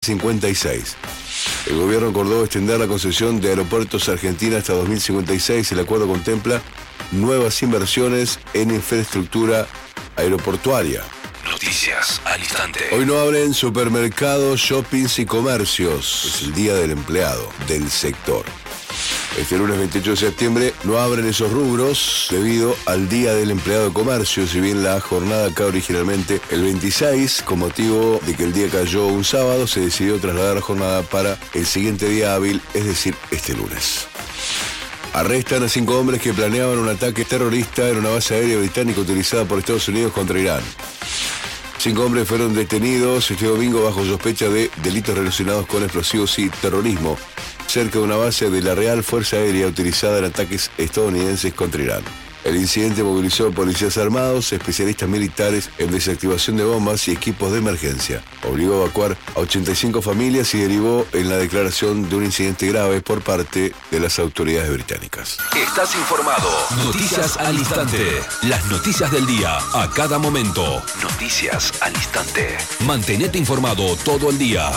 2056. El gobierno acordó extender la concesión de Aeropuertos Argentina hasta 2056. El acuerdo contempla nuevas inversiones en infraestructura aeroportuaria. Noticias al instante. Hoy no abren supermercados, shoppings y comercios. Es el Día del Empleado del sector. Este lunes 28 de septiembre no abren esos rubros debido al Día del Empleado de Comercio, si bien la jornada cae originalmente el 26, con motivo de que el día cayó un sábado, se decidió trasladar la jornada para el siguiente día hábil, es decir, este lunes. Arrestan a 5 hombres que planeaban un ataque terrorista en una base aérea británica utilizada por Estados Unidos contra Irán. 5 hombres fueron detenidos este domingo bajo sospecha de delitos relacionados con explosivos y terrorismo, cerca de una base de la Real Fuerza Aérea utilizada en ataques estadounidenses contra Irán. El incidente movilizó policías armados, especialistas militares en desactivación de bombas y equipos de emergencia. Obligó a evacuar a 85 familias y derivó en la declaración de un incidente grave por parte de las autoridades británicas. Estás informado. Noticias al instante. Las noticias del día a cada momento. Noticias al instante. Mantenete informado todo el día.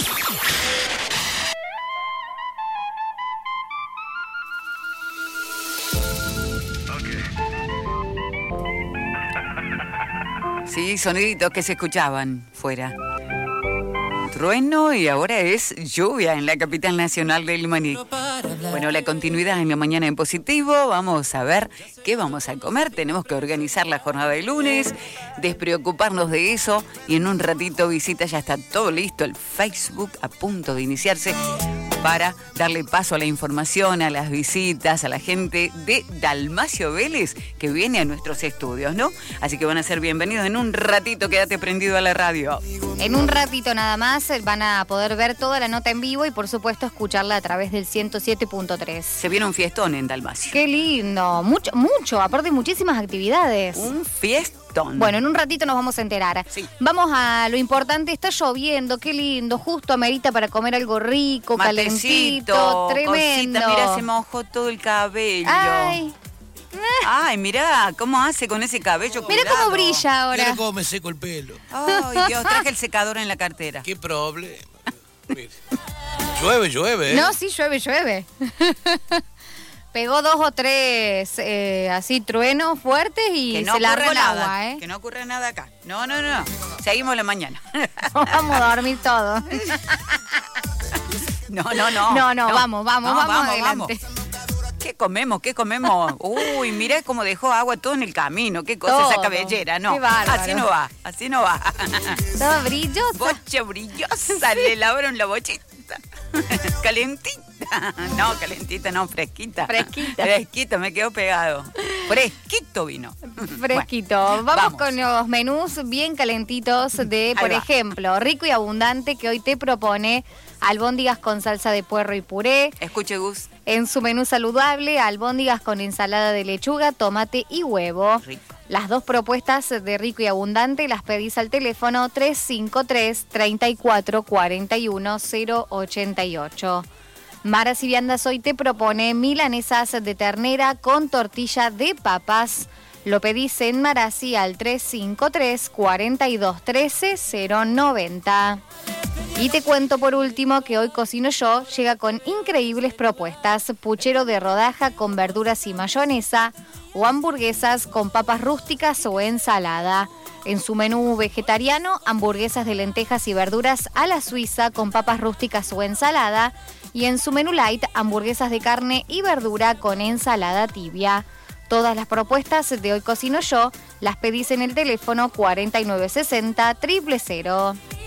Sí, soniditos que se escuchaban fuera. Trueno y ahora es lluvia en la capital nacional del Maní. Bueno, la continuidad en la mañana en positivo. Vamos a ver qué vamos a comer. Tenemos que organizar la jornada de lunes, despreocuparnos de eso. Y en un ratito visita, ya está todo listo, el Facebook a punto de iniciarse para darle paso a la información, a las visitas, a la gente de Dalmacio Vélez que viene a nuestros estudios, ¿no? Así que van a ser bienvenidos en un ratito, quédate prendido a la radio. En un ratito nada más van a poder ver toda la nota en vivo y por supuesto escucharla a través del 107.3. Se viene un fiestón en Dalmacio. Qué lindo, mucho, aparte muchísimas actividades. Un fiestón. Bueno, en un ratito nos vamos a enterar. Sí. Vamos a lo importante, está lloviendo, qué lindo, justo amerita para comer algo rico, calentito, tremendo. Cosita, mira, se mojó todo el cabello. Ay, mirá, ¿cómo hace con ese cabello? Mira cómo brilla ahora. Mira cómo me seco el pelo. Ay, Dios, traje el secador en la cartera. Qué problema. Mire. Llueve, ¿eh? No, sí, llueve. Pegó 2 o 3 así truenos fuertes y no se largó el nada, agua, ¿eh? Que no ocurre nada acá. No. Seguimos la mañana. Vamos a dormir todos. No, vamos adelante. ¿Qué comemos? Uy, mirá cómo dejó agua todo en el camino. Qué cosa todo. Esa cabellera, no. Qué bárbaro. Así no va. Todo brilloso. Bocha brillosa, le lavaron la bochita. Calentita. No, calentita, no, fresquita. Fresquita, me quedó pegado. Fresquito vino. Fresquito. Bueno, vamos con los menús bien calentitos de, por ejemplo, Rico y Abundante, que hoy te propone albóndigas con salsa de puerro y puré. Escuche, Gus. En su menú saludable, albóndigas con ensalada de lechuga, tomate y huevo. Rico. Las 2 propuestas de Rico y Abundante las pedís al teléfono 353-3441-088. Maras y Viandas hoy te propone milanesas de ternera con tortilla de papas. Lo pedís en Marasi al 353-4213-090. Y te cuento por último que Hoy Cocino Yo llega con increíbles propuestas. Puchero de rodaja con verduras y mayonesa o hamburguesas con papas rústicas o ensalada. En su menú vegetariano, hamburguesas de lentejas y verduras a la suiza con papas rústicas o ensalada. Y en su menú light, hamburguesas de carne y verdura con ensalada tibia. Todas las propuestas de Hoy Cocino Yo las pedís en el teléfono 4960 000.